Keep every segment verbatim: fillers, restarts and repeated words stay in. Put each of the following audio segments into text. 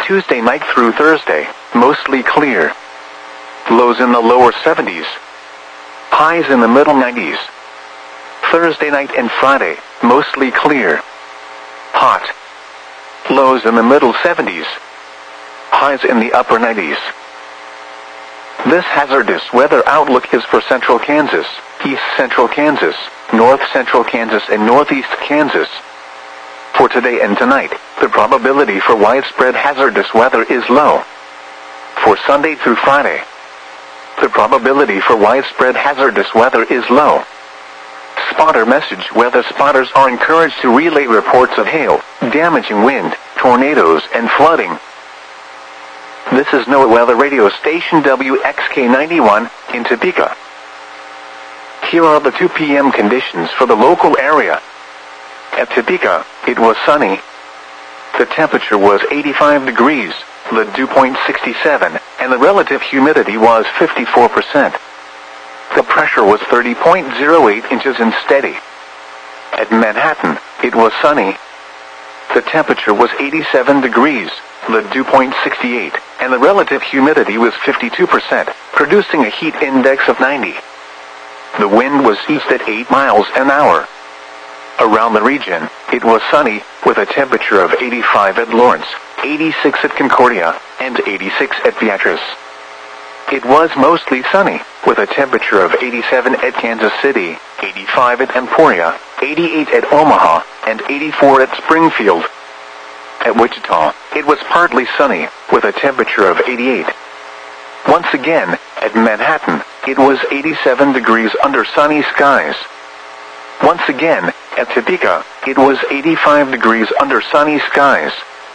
Tuesday night through Thursday, mostly clear. Lows in the lower seventies. Highs in the middle nineties. Thursday night and Friday, mostly clear. Hot. Lows in the middle seventies. Highs in the upper nineties. This hazardous weather outlook is for central Kansas, east central Kansas, north central Kansas and northeast Kansas. For today and tonight, the probability for widespread hazardous weather is low. For Sunday through Friday, the probability for widespread hazardous weather is low. Spotter message: weather spotters are encouraged to relay reports of hail, damaging wind, tornadoes, and flooding. This is NOAA Weather Radio Station W X K ninety-one in Topeka. Here are the two p m conditions for the local area. At Topeka, it was sunny. The temperature was eighty-five degrees, the dew point sixty-seven, and the relative humidity was fifty-four percent. The pressure was thirty point zero eight inches and steady. At Manhattan, it was sunny. The temperature was eighty-seven degrees, the dew point sixty-eight, and the relative humidity was fifty-two percent, producing a heat index of ninety. The wind was east at eight miles an hour. Around the region, it was sunny, with a temperature of eighty-five at Lawrence, eighty-six at Concordia, and eighty-six at Beatrice. It was mostly sunny, with a temperature of eighty-seven at Kansas City, eighty-five at Emporia, eighty-eight at Omaha, and eighty-four at Springfield. At Wichita, it was partly sunny, with a temperature of eighty-eight. Once again, at Manhattan, it was eighty-seven degrees under sunny skies. Once again, at Topeka, it was eighty-five degrees under sunny skies.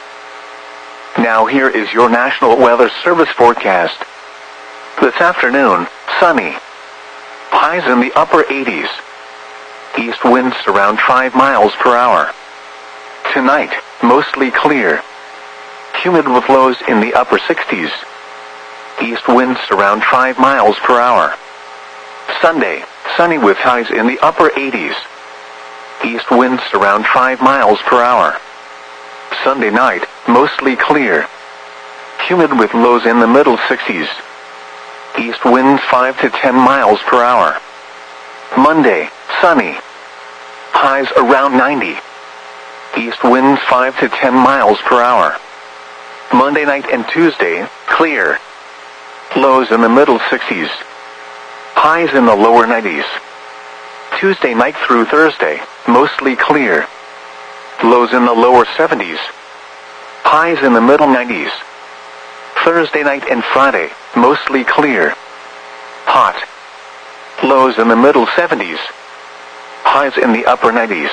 Now here is your National Weather Service forecast. This afternoon, sunny. Highs in the upper eighties. East winds around five miles per hour. Tonight, mostly clear. Humid with lows in the upper sixties. East winds around five miles per hour. Sunday, sunny with highs in the upper eighties. East winds around five miles per hour. Sunday night, mostly clear. Humid with lows in the middle sixties. East winds five to ten miles per hour. Monday, sunny. Highs around ninety. East winds five to ten miles per hour. Monday night and Tuesday, clear. Lows in the middle sixties. Highs in the lower nineties. Tuesday night through Thursday, mostly clear. Lows in the lower seventies. Highs in the middle nineties. Thursday night and Friday, mostly clear. Hot. Lows in the middle seventies. Highs in the upper nineties.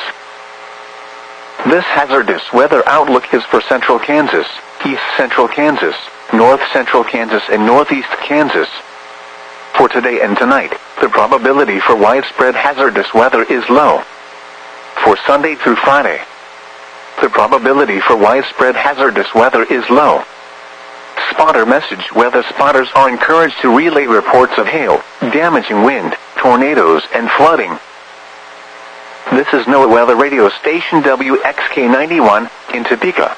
This hazardous weather outlook is for central Kansas, east central Kansas, north central Kansas and northeast Kansas. For today and tonight, the probability for widespread hazardous weather is low. For Sunday through Friday, the probability for widespread hazardous weather is low. Spotter message: weather spotters are encouraged to relay reports of hail, damaging wind, tornadoes, and flooding. This is NOAA Weather Radio Station W X K ninety-one in Topeka.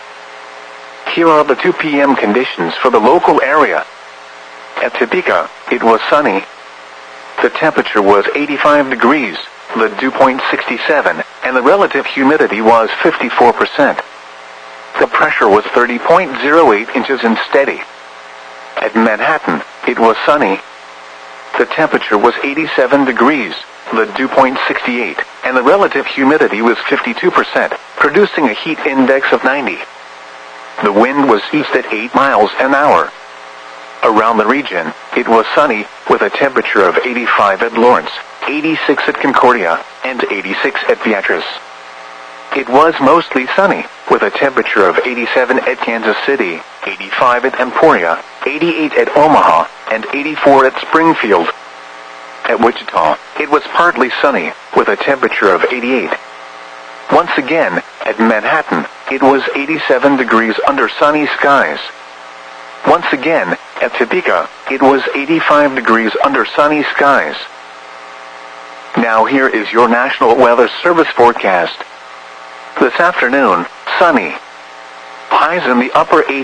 Here are the two p m conditions for the local area. At Topeka, it was sunny. The temperature was eighty-five degrees, the dew point sixty-seven, and the relative humidity was fifty-four percent. The pressure was thirty point zero eight inches and steady. At Manhattan, it was sunny. The temperature was eighty-seven degrees, the dew point sixty-eight, and the relative humidity was fifty-two percent, producing a heat index of ninety. The wind was east at eight miles an hour. Around the region, it was sunny, with a temperature of eighty-five at Lawrence, eighty-six at Concordia, and eighty-six at Beatrice. It was mostly sunny, with a temperature of eighty-seven at Kansas City, eighty-five at Emporia, eighty-eight at Omaha, and eighty-four at Springfield. At Wichita, it was partly sunny, with a temperature of eighty-eight. Once again, at Manhattan, it was eighty-seven degrees under sunny skies. Once again, at Topeka, it was eighty-five degrees under sunny skies. Now here is your National Weather Service forecast. This afternoon, sunny. Highs in the upper eighties.